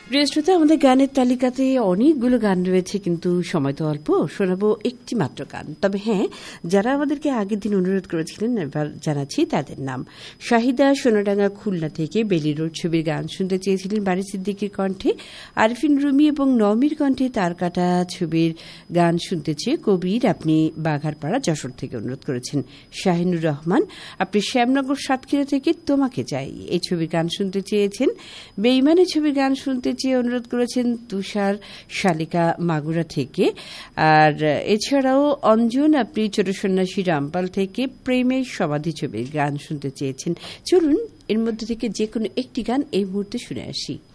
প্রিয় শ্রোতা, আমাদের গানের তালিকাতে অনেকগুলো গান রয়েছে, কিন্তু সময় তো অল্প। শোনাবো একটি মাত্র গান। তবে হ্যাঁ, যারা আমাদেরকে আগের দিন অনুরোধ করেছিলেন এবার জানাচ্ছি তাদের নাম। শাহিদা সোনাডাঙ্গা খুলনা থেকে বেলি রোড ছবির গান শুনতে চেয়েছিলেন বারী সিদ্দিকীর কণ্ঠে। আরিফিন রুমি এবং নমির কণ্ঠে তার কাটা ছবির গান শুনতে চেয়ে কবির আপনি বাঘারপাড়া যশোর থেকে অনুরোধ করেছেন। শাহিনুর রহমান আপনি শ্যামনগর সাতক্ষীরা থেকে তোমাকে চাই এই ছবির গান শুনতে চেয়েছেন। বেইমানি ছবির গান শুনতে চেয়ে অনুরোধ করেছেন তুষার শালিকা মাগুরা থেকে। আর এছাড়াও অঞ্জন আপনি ছোট সন্ন্যাসী রামপাল থেকে প্রেমের সমাধি ছবির গান শুনতে চেয়েছেন। চলুন এর মধ্যে থেকে যে কোনো একটি গান এই মুহূর্তে শুনে আসি।